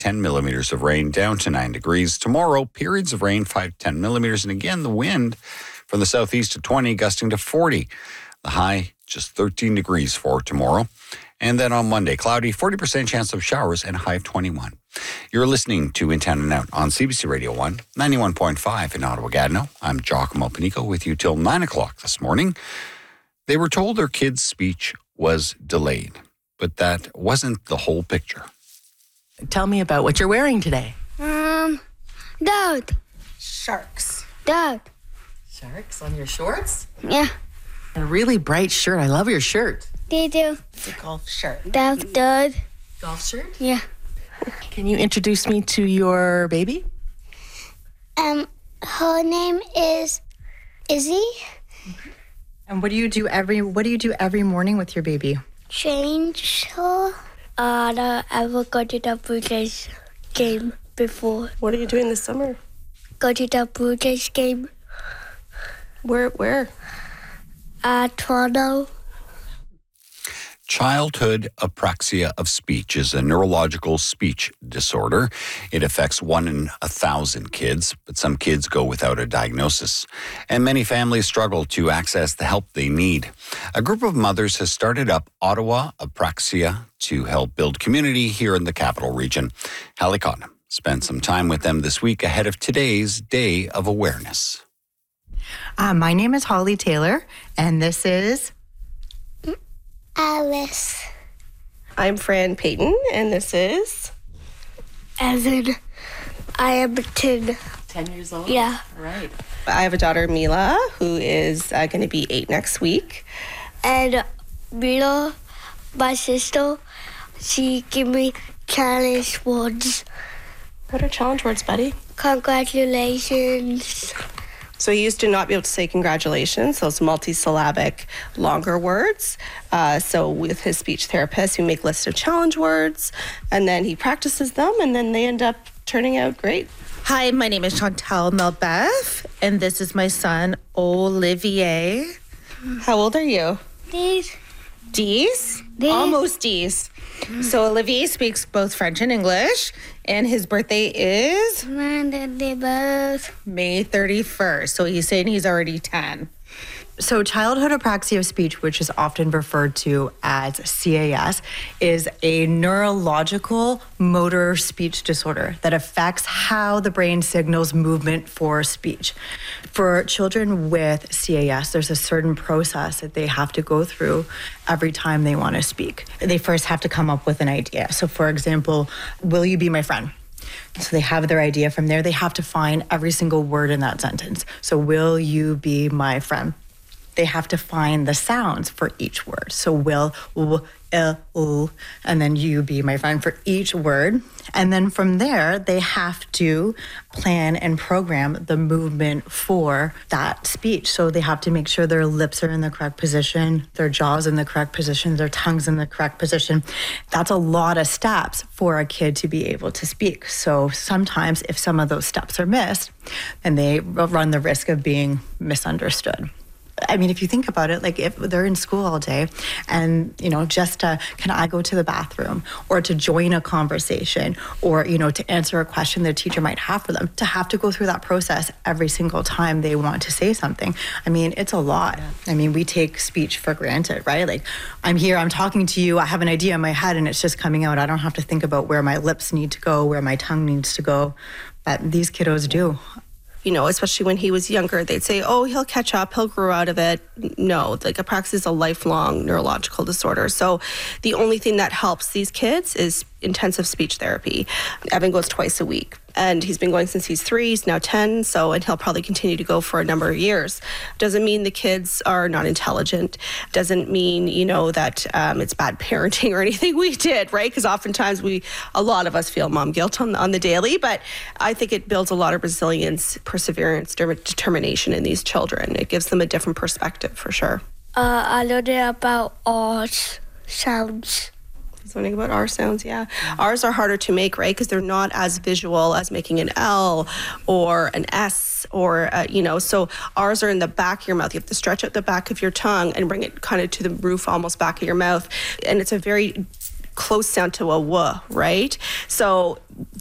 10 millimeters of rain, down to 9 degrees. Tomorrow, periods of rain, 5 to 10 millimeters. And again, the wind from the southeast to 20, gusting to 40. The high, just 13 degrees for tomorrow. And then on Monday, cloudy, 40% chance of showers and a high of 21. You're listening to In Town and Out on CBC Radio 1, 91.5 in Ottawa-Gatineau. I'm Giacomo Panico with you till 9 o'clock this morning. They were told their kid's speech was delayed, but that wasn't the whole picture. Tell me about what you're wearing today. Dog. Sharks. Dog. Sharks on your shorts? Yeah. A really bright shirt. I love your shirt. They do. It's a golf shirt. Dog. Dog. Golf shirt? Yeah. Can you introduce me to your baby? Her name is Izzy. And what do you do every morning with your baby? Change her. I ever go to the Blue Jays game before. What are you doing this summer? Go to the Blue Jays game. Where? Toronto. Childhood apraxia of speech is a neurological speech disorder. It affects 1 in 1,000 kids, but some kids go without a diagnosis. And many families struggle to access the help they need. A group of mothers has started up Ottawa Apraxia to help build community here in the capital region. Hallie Cotton spent some time with them this week ahead of today's Day of Awareness. My name is Holly Taylor, and this is... Alice. I'm Fran Payton, and this is... Evan. I am 10. 10 years old? Yeah. All right. I have a daughter, Mila, who is going to be 8 next week. And Mila, my sister, she gave me challenge words. What are challenge words, buddy? Congratulations. So he used to not be able to say congratulations, those multisyllabic, longer words. So with his speech therapist, we make lists of challenge words, and then he practices them, and then they end up turning out great. Hi, my name is Chantal Melbeth, and this is my son, Olivier. How old are you? These. D's? D's. Almost D's. So Olivier speaks both French and English, and his birthday is May 31st. So he's saying he's already 10. So childhood apraxia of speech, which is often referred to as CAS, is a neurological motor speech disorder that affects how the brain signals movement for speech. For children with CAS, there's a certain process that they have to go through every time they want to speak. They first have to come up with an idea. So for example, will you be my friend? So they have their idea. From there, they have to find every single word in that sentence. So will you be my friend? They have to find the sounds for each word. So will, and then you be my friend for each word. And then from there, they have to plan and program the movement for that speech. So they have to make sure their lips are in the correct position, their jaws in the correct position, their tongue's in the correct position. That's a lot of steps for a kid to be able to speak. So sometimes if some of those steps are missed, then they run the risk of being misunderstood. I mean, if you think about it, like if they're in school all day and, just to, can I go to the bathroom, or to join a conversation, or, to answer a question the teacher might have for them, to have to go through that process every single time they want to say something. I mean, it's a lot. Yeah. I mean, we take speech for granted, right? Like I'm here, I'm talking to you, I have an idea in my head and it's just coming out. I don't have to think about where my lips need to go, where my tongue needs to go, but these kiddos do. Especially when he was younger, they'd say, oh, he'll catch up, he'll grow out of it. No, like apraxia is a lifelong neurological disorder. So the only thing that helps these kids is intensive speech therapy. Evan goes twice a week, and he's been going since he's 3, he's now 10, and he'll probably continue to go for a number of years. Doesn't mean the kids are not intelligent. Doesn't mean, that it's bad parenting or anything we did, right? Because oftentimes a lot of us feel mom guilt on the daily, but I think it builds a lot of resilience, perseverance, determination in these children. It gives them a different perspective for sure. I learned about R's sounds. Learning about R sounds, yeah. R's are harder to make, right? Because they're not as visual as making an L or an S or, so R's are in the back of your mouth. You have to stretch out the back of your tongue and bring it kind of to the roof, almost back of your mouth. And it's a very close sound to a w, right? So